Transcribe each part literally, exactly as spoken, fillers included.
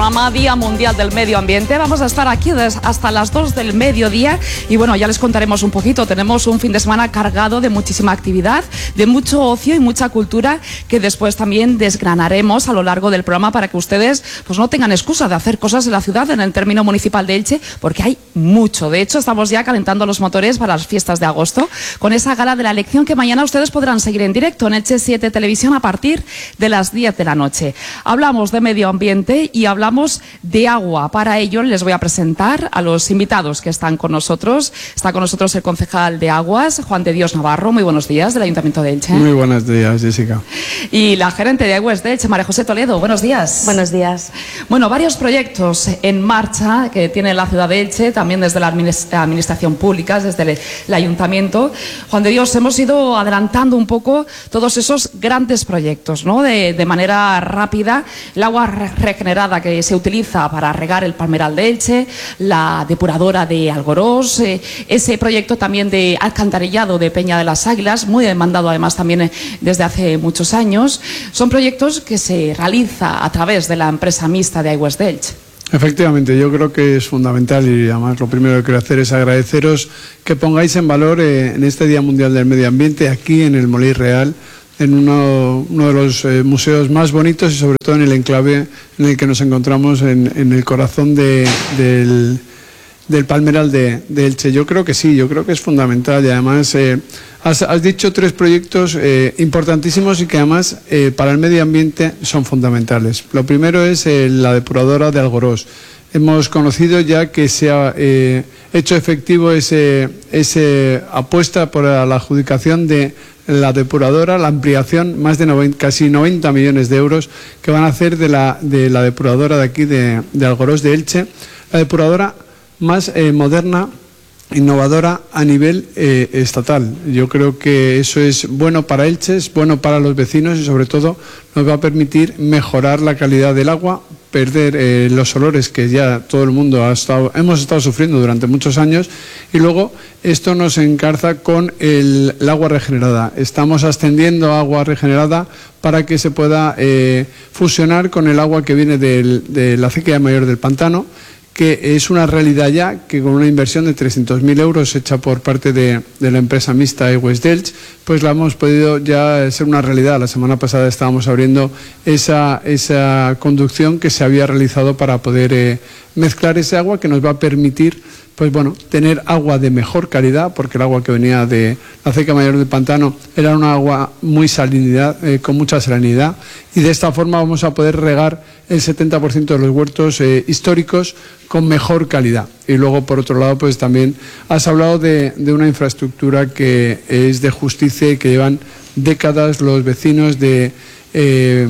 Día Mundial del Medio Ambiente. Vamos a estar aquí hasta las dos del mediodía y bueno, ya les contaremos un poquito. Tenemos un fin de semana cargado de muchísima actividad, de mucho ocio y mucha cultura que después también desgranaremos a lo largo del programa para que ustedes pues no tengan excusa de hacer cosas en la ciudad, en el término municipal de Elche, porque hay mucho. De hecho, estamos ya calentando los motores para las fiestas de agosto con esa gala de la elección que mañana ustedes podrán seguir en directo en Elche siete Televisión a partir de las diez de la noche. Hablamos de medio ambiente y hablamos de agua. Para ello les voy a presentar a los invitados que están con nosotros. Está con nosotros el concejal de Aguas, Juan de Dios Navarro. Muy buenos días, del Ayuntamiento de Elche. Muy buenos días, Jessica. Y la gerente de Aguas de Elche, María José Toledo. Buenos días. Buenos días. Bueno, varios proyectos en marcha que tiene la ciudad de Elche, también desde la administración pública, desde el, el Ayuntamiento. Juan de Dios, hemos ido adelantando un poco todos esos grandes proyectos, ¿no? De, de manera rápida. El agua regenerada que se utiliza para regar el Palmeral de Elche, la depuradora de Algorós, eh, ese proyecto también de alcantarillado de Peña de las Águilas, muy demandado además también eh, desde hace muchos años. Son proyectos que se realiza a través de la empresa mixta de Aigües de Elche. Efectivamente, yo creo que es fundamental y además lo primero que quiero hacer es agradeceros que pongáis en valor eh, en este Día Mundial del Medio Ambiente aquí en el Molí Real, en uno, uno de los eh, museos más bonitos y sobre todo en el enclave en el que nos encontramos en, en el corazón de, del, del Palmeral de, de Elche. Yo creo que sí, yo creo que es fundamental y además eh, has, has dicho tres proyectos eh, importantísimos y que además eh, para el medio ambiente son fundamentales. Lo primero es eh, la depuradora de Algorós. Hemos conocido ya que se ha eh, hecho efectivo ese, ese apuesta por la adjudicación de la depuradora, la ampliación, más de noventa, casi noventa millones de euros que van a hacer de la, de la depuradora de aquí de, de Algorós de Elche, la depuradora más eh, moderna, innovadora a nivel eh, estatal. Yo creo que eso es bueno para Elche, es bueno para los vecinos y sobre todo nos va a permitir mejorar la calidad del agua, perder eh, los olores que ya todo el mundo ha estado, hemos estado sufriendo durante muchos años y luego esto nos encarza con el, el agua regenerada. Estamos ascendiendo agua regenerada para que se pueda eh, fusionar con el agua que viene del, de la acequia mayor del pantano, que es una realidad ya, que con una inversión de trescientos mil euros hecha por parte de, de la empresa mixta Aigües de Elche, pues la hemos podido ya ser una realidad. La semana pasada estábamos abriendo esa, esa conducción que se había realizado para poder eh, mezclar ese agua que nos va a permitir pues bueno, tener agua de mejor calidad, porque el agua que venía de la acequia mayor del pantano era una agua muy salinidad, eh, con mucha salinidad, y de esta forma vamos a poder regar el setenta por ciento de los huertos eh, históricos con mejor calidad. Y luego, por otro lado, pues también has hablado de, de una infraestructura que es de justicia y que llevan décadas los vecinos de... Eh,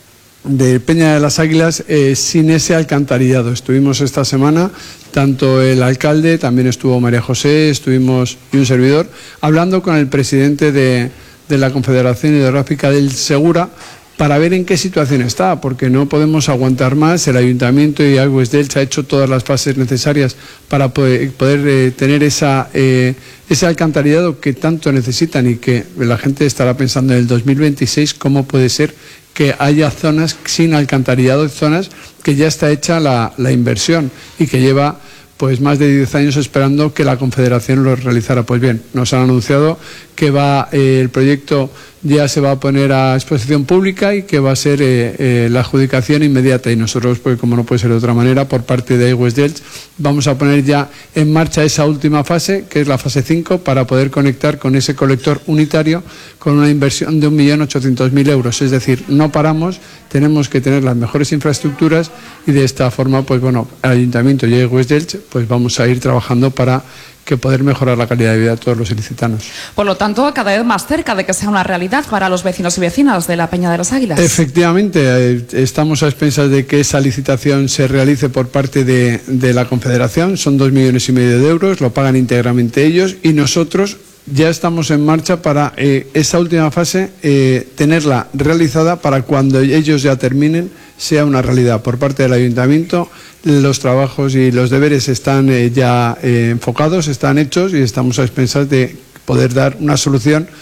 de Peña de las Águilas eh, sin ese alcantarillado. Estuvimos esta semana, tanto el alcalde, también estuvo María José, estuvimos y un servidor, hablando con el presidente de, de la Confederación Hidrográfica del Segura para ver en qué situación está, porque no podemos aguantar más. El Ayuntamiento y Aigües de Elche ha hecho todas las fases necesarias para poder, poder eh, tener esa, eh, ese alcantarillado que tanto necesitan y que la gente estará pensando en el dos mil veintiséis cómo puede ser que haya zonas sin alcantarillado, zonas que ya está hecha la, la inversión y que lleva pues más de diez años esperando que la Confederación lo realizara. Pues bien, nos han anunciado que va eh, el proyecto ya se va a poner a exposición pública y que va a ser eh, eh, la adjudicación inmediata, y nosotros, pues como no puede ser de otra manera, por parte de Aigües de Elche, vamos a poner ya en marcha esa última fase, que es la fase cinco, para poder conectar con ese colector unitario con una inversión de un millón ochocientos mil euros. Es decir, no paramos, tenemos que tener las mejores infraestructuras y de esta forma, pues bueno, el Ayuntamiento y Aigües de Elche, pues vamos a ir trabajando para que poder mejorar la calidad de vida de todos los ilicitanos. Por lo tanto, cada vez más cerca de que sea una realidad para los vecinos y vecinas de la Peña de las Águilas. Efectivamente, eh, estamos a expensas de que esa licitación se realice por parte de, de la Confederación. Son dos millones y medio de euros, lo pagan íntegramente ellos y nosotros ya estamos en marcha para eh, esa última fase eh, tenerla realizada para cuando ellos ya terminen sea una realidad. Por parte del Ayuntamiento, los trabajos y los deberes están eh, ya eh, enfocados, están hechos y estamos a expensas de poder dar una solución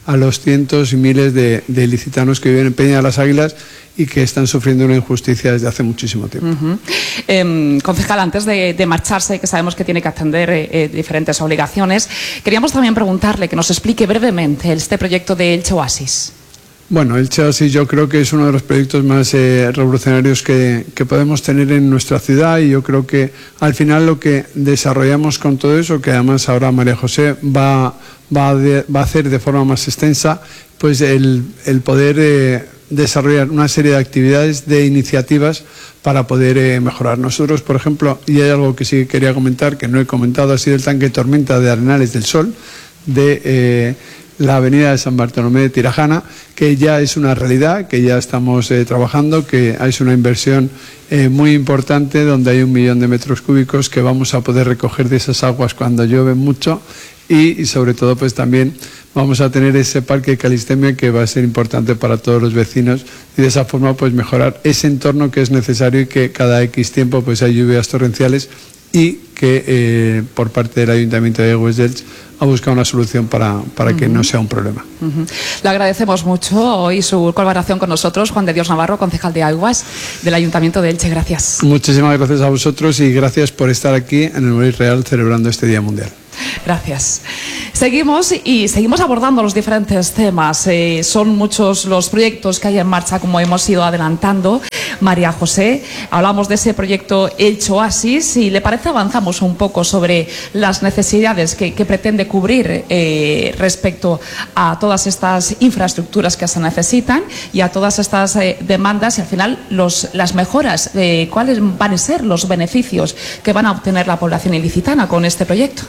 a los cientos y miles de, de ilicitanos que viven en Peña de las Águilas y que están sufriendo una injusticia desde hace muchísimo tiempo. Uh-huh. eh, concejal, antes de, de marcharse, que sabemos que tiene que atender eh, diferentes obligaciones, queríamos también preguntarle que nos explique brevemente este proyecto de Elche Oasis. Bueno, Elche Oasis yo creo que es uno de los proyectos más eh, revolucionarios que, que podemos tener en nuestra ciudad, y yo creo que al final lo que desarrollamos con todo eso, que además ahora María José va, va, de, va a hacer de forma más extensa, pues el, el poder eh, desarrollar una serie de actividades, de iniciativas para poder eh, mejorar. Nosotros, por ejemplo, y hay algo que sí quería comentar, que no he comentado, ha sido el tanque de tormenta de Arenales del Sol, de eh, la avenida de San Bartolomé de Tirajana, que ya es una realidad, que ya estamos eh, trabajando, que es una inversión eh, muy importante, donde hay un millón de metros cúbicos que vamos a poder recoger de esas aguas cuando llueve mucho, y, y sobre todo pues también vamos a tener ese parque de calistenia que va a ser importante para todos los vecinos, y de esa forma pues mejorar ese entorno que es necesario, y que cada X tiempo pues hay lluvias torrenciales, y que eh, por parte del Ayuntamiento de Aigües de Elche ha buscado una solución para, para uh-huh. que no sea un problema. Uh-huh. Le agradecemos mucho hoy su colaboración con nosotros, Juan de Dios Navarro, concejal de Aigües del Ayuntamiento de Elche. Gracias. Muchísimas gracias a vosotros, y gracias por estar aquí en el Molí Real celebrando este Día Mundial. Gracias. Seguimos y seguimos abordando los diferentes temas. Eh, son muchos los proyectos que hay en marcha, como hemos ido adelantando. María José, hablamos de ese proyecto Elche Oasis. Si le parece, avanzamos un poco sobre las necesidades que, que pretende cubrir eh, respecto a todas estas infraestructuras que se necesitan y a todas estas eh, demandas, y al final los, las mejoras. Eh, ¿Cuáles van a ser los beneficios que van a obtener la población ilicitana con este proyecto?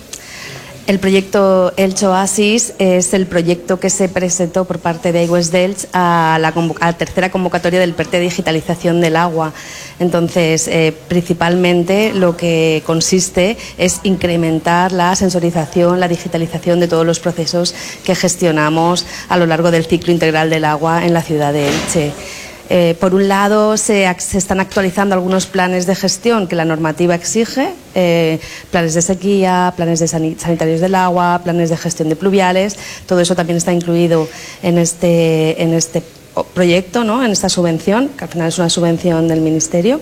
El proyecto Elche Oasis es el proyecto que se presentó por parte de Aigües de Elche a la, a la tercera convocatoria del P E R T de digitalización del agua. Entonces, eh, principalmente lo que consiste es incrementar la sensorización, la digitalización de todos los procesos que gestionamos a lo largo del ciclo integral del agua en la ciudad de Elche. Eh, por un lado, se, se están actualizando algunos planes de gestión que la normativa exige, eh, planes de sequía, planes de sanitarios del agua, planes de gestión de pluviales. Todo eso también está incluido en este, en este proyecto, ¿no? En esta subvención, que al final es una subvención del Ministerio.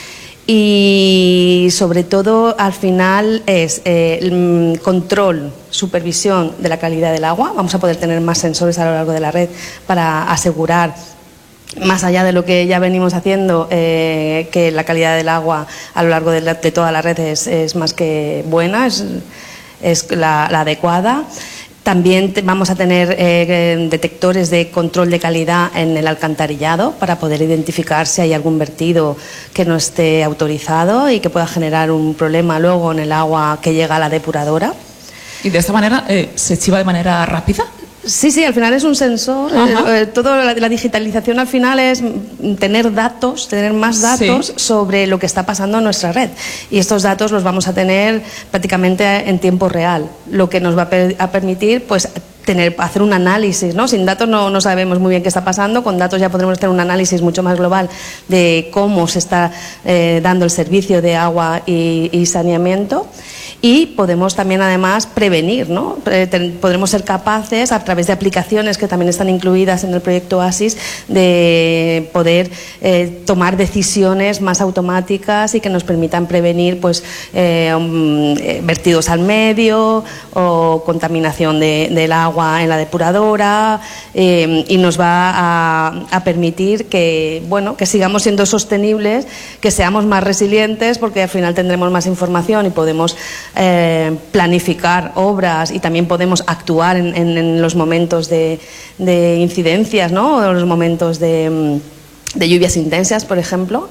Y sobre todo, al final, es eh, el control, supervisión de la calidad del agua. Vamos a poder tener más sensores a lo largo de la red para asegurar, más allá de lo que ya venimos haciendo, eh, que la calidad del agua a lo largo de, la, de toda la red es, es más que buena, es, es la, la adecuada. También te, vamos a tener eh, detectores de control de calidad en el alcantarillado para poder identificar si hay algún vertido que no esté autorizado y que pueda generar un problema luego en el agua que llega a la depuradora. ¿Y de esta manera eh, se chiva de manera rápida? Sí, sí, al final es un sensor. Eh, toda la, la digitalización al final es tener datos, tener más datos sí. sobre lo que está pasando en nuestra red. Y estos datos los vamos a tener prácticamente en tiempo real, lo que nos va a, per a permitir pues tener, hacer un análisis, ¿no? Sin datos no, no sabemos muy bien qué está pasando, con datos ya podremos tener un análisis mucho más global de cómo se está eh, dando el servicio de agua y, y saneamiento. Y podemos también, además, prevenir, ¿no? Podremos ser capaces, a través de aplicaciones que también están incluidas en el proyecto Oasis, de poder eh, tomar decisiones más automáticas y que nos permitan prevenir pues, eh, um, vertidos al medio o contaminación de, del agua en la depuradora, eh, y nos va a, a permitir que, bueno, que sigamos siendo sostenibles, que seamos más resilientes, porque al final tendremos más información y podemos Eh, planificar obras y también podemos actuar en, en, en los momentos de, de incidencias, ¿no? O los momentos de, de lluvias intensas, por ejemplo.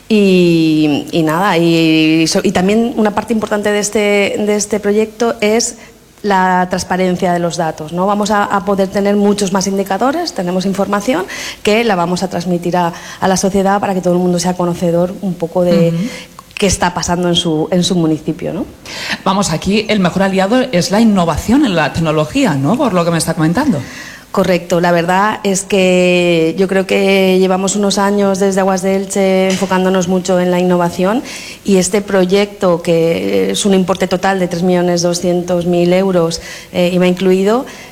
Y, y nada, y, y también una parte importante de este, de este proyecto es la transparencia de los datos, ¿no? Vamos a, a poder tener muchos más indicadores, tenemos información que la vamos a transmitir a, a la sociedad para que todo el mundo sea conocedor un poco de uh-huh. qué está pasando en su, en su municipio, ¿no? Vamos, aquí el mejor aliado es la innovación en la tecnología, ¿no? Por lo que me está comentando. Correcto, la verdad es que yo creo que llevamos unos años desde Aguas de Elche enfocándonos mucho en la innovación, y este proyecto, que es un importe total de tres millones doscientos mil euros, eh, I V A incluido,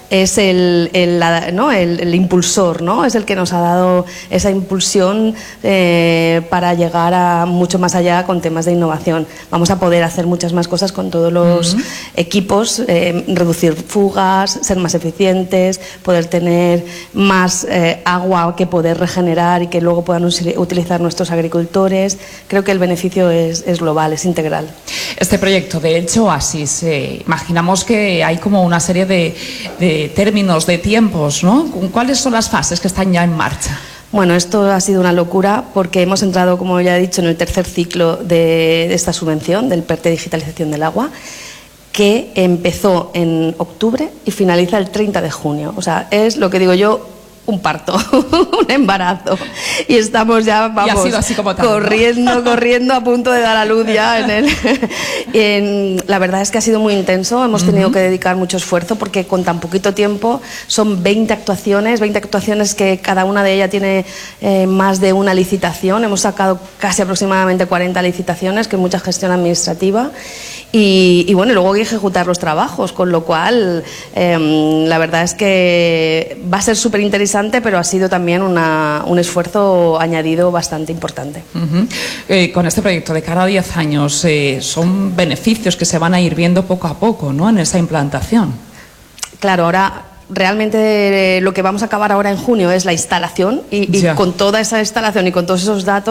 es el, el, la, ¿no? el, el impulsor, ¿no? Es el que nos ha dado esa impulsión eh, para llegar a mucho más allá con temas de innovación. Vamos a poder hacer muchas más cosas con todos los uh-huh. equipos, eh, reducir fugas, ser más eficientes, poder tener más eh, agua que poder regenerar y que luego puedan utilizar nuestros agricultores. Creo que el beneficio es, es global, es integral. Este proyecto, de hecho, Oasis, eh, imaginamos que hay como una serie de, de términos, de tiempos, ¿no? ¿Cuáles son las fases que están ya en marcha? Bueno, esto ha sido una locura porque hemos entrado, como ya he dicho, en el tercer ciclo de, de esta subvención, del PERTE Digitalización del Agua, que empezó en octubre y finaliza el treinta de junio. O sea, es lo que digo yo, un parto, un embarazo. Y estamos ya, vamos, y ha sido así como tal, corriendo, ¿no? corriendo a punto de dar a luz ya. En el, en, la verdad es que ha sido muy intenso, hemos tenido uh-huh. que dedicar mucho esfuerzo porque con tan poquito tiempo son veinte actuaciones, veinte actuaciones que cada una de ellas tiene eh, más de una licitación. Hemos sacado casi aproximadamente cuarenta licitaciones, que es mucha gestión administrativa. Y, y bueno, luego hay que ejecutar los trabajos, con lo cual eh, la verdad es que va a ser súper interesante, pero ha sido también una, un esfuerzo añadido bastante importante. Uh-huh. eh, con este proyecto de cara a diez años, eh, son beneficios que se van a ir viendo poco a poco, ¿no?, en esa implantación. Claro, ahora realmente lo que vamos a acabar ahora en junio es la instalación y, y con toda esa instalación y con todos esos datos